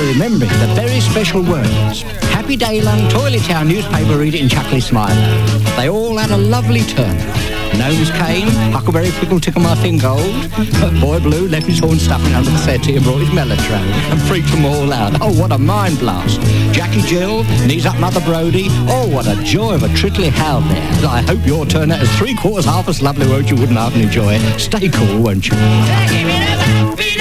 remembering the very special words. Happy day long, Toilet Town newspaper reader and Chuckley Smiler. They all had a lovely turnout. Gnomes came, Huckleberry Pickle Tickle My Thing Gold, but Boy Blue left his horn stuffing under the settee and brought his mellotrone and freaked them all out. Oh, what a mind blast. Jackie Jill, Knees Up Mother Brodie, oh, what a joy of a trickly howl there. I hope your turnout is 3/4 half as lovely, won't you? Wouldn't half enjoy it. Stay cool, won't you?